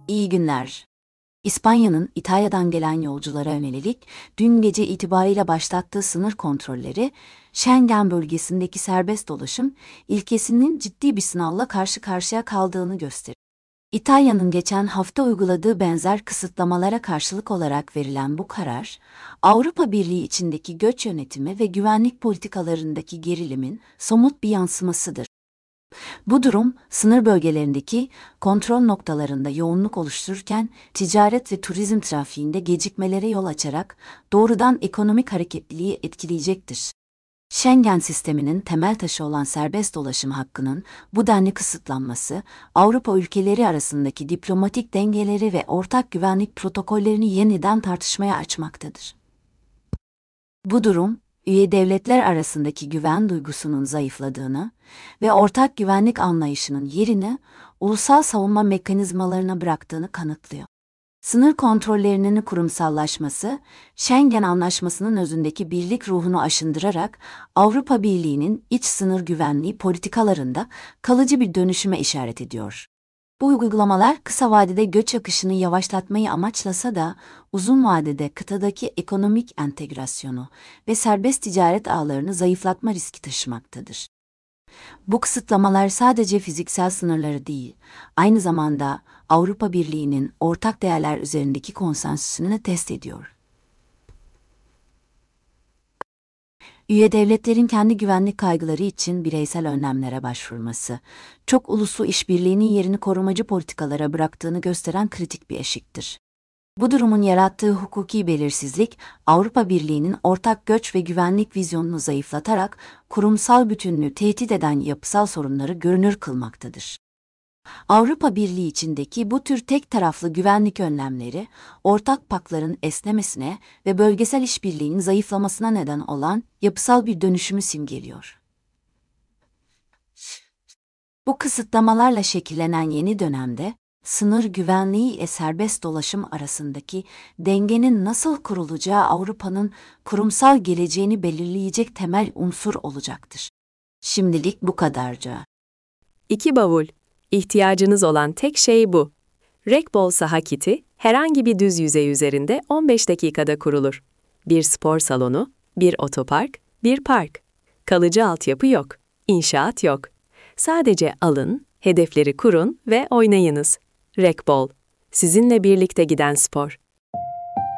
İyi günler. İspanya'nın İtalya'dan gelen yolculara yönelik dün gece itibariyle başlattığı sınır kontrolleri, Schengen bölgesindeki serbest dolaşım ilkesinin ciddi bir sınavla karşı karşıya kaldığını gösteriyor. İtalya'nın geçen hafta uyguladığı benzer kısıtlamalara karşılık olarak verilen bu karar, Avrupa Birliği içindeki göç yönetimi ve güvenlik politikalarındaki gerilimin somut bir yansımasıdır. Bu durum, sınır bölgelerindeki kontrol noktalarında yoğunluk oluştururken ticaret ve turizm trafiğinde gecikmelere yol açarak doğrudan ekonomik hareketliliği etkileyecektir. Schengen sisteminin temel taşı olan serbest dolaşım hakkının bu denli kısıtlanması, Avrupa ülkeleri arasındaki diplomatik dengeleri ve ortak güvenlik protokollerini yeniden tartışmaya açmaktadır. Bu durum, üye devletler arasındaki güven duygusunun zayıfladığını ve ortak güvenlik anlayışının yerini ulusal savunma mekanizmalarına bıraktığını kanıtlıyor. Sınır kontrollerinin kurumsallaşması, Schengen Anlaşması'nın özündeki birlik ruhunu aşındırarak Avrupa Birliği'nin iç sınır güvenliği politikalarında kalıcı bir dönüşüme işaret ediyor. Bu uygulamalar kısa vadede göç akışını yavaşlatmayı amaçlasa da uzun vadede kıtadaki ekonomik entegrasyonu ve serbest ticaret ağlarını zayıflatma riski taşımaktadır. Bu kısıtlamalar sadece fiziksel sınırları değil, aynı zamanda Avrupa Birliği'nin ortak değerler üzerindeki konsensüsünü test ediyor. Üye devletlerin kendi güvenlik kaygıları için bireysel önlemlere başvurması, çok uluslu işbirliğinin yerini korumacı politikalara bıraktığını gösteren kritik bir eşiktir. Bu durumun yarattığı hukuki belirsizlik, Avrupa Birliği'nin ortak göç ve güvenlik vizyonunu zayıflatarak kurumsal bütünlüğü tehdit eden yapısal sorunları görünür kılmaktadır. Avrupa Birliği içindeki bu tür tek taraflı güvenlik önlemleri, ortak pakların esnemesine ve bölgesel işbirliğinin zayıflamasına neden olan yapısal bir dönüşümü simgeliyor. Bu kısıtlamalarla şekillenen yeni dönemde, sınır güvenliği ile serbest dolaşım arasındaki dengenin nasıl kurulacağı Avrupa'nın kurumsal geleceğini belirleyecek temel unsur olacaktır. Şimdilik bu kadarca. 2 bavul. İhtiyacınız olan tek şey bu. Rekbol saha kiti, herhangi bir düz yüzey üzerinde 15 dakikada kurulur. Bir spor salonu, bir otopark, bir park. Kalıcı altyapı yok, inşaat yok. Sadece alın, hedefleri kurun ve oynayınız. Rekbol, sizinle birlikte giden spor.